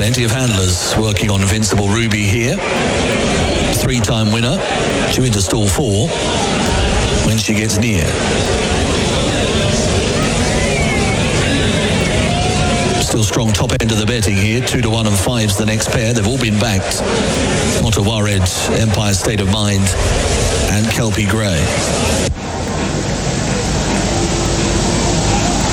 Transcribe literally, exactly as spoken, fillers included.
Plenty of handlers working on Invincible Ruby here. Three-time winner, due into stall four when she gets near. Still strong top end of the betting here. Two to one and five's the next pair. They've all been backed. Motawared, Empire State of Mind, and Kelpie Grey.